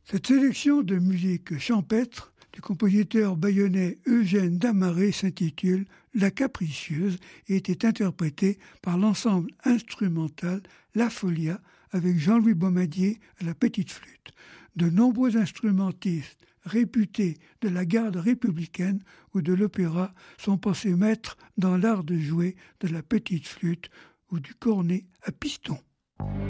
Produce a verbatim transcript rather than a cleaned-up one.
Cette sélection de musique champêtre du compositeur bayonnais Eugène Damaré s'intitule « La Capricieuse » et était interprétée par l'ensemble instrumental La Folia avec Jean-Louis Baumadier à la petite flûte. De nombreux instrumentistes réputés de la garde républicaine ou de l'opéra sont pensés maîtres dans l'art de jouer de la petite flûte ou du cornet à piston.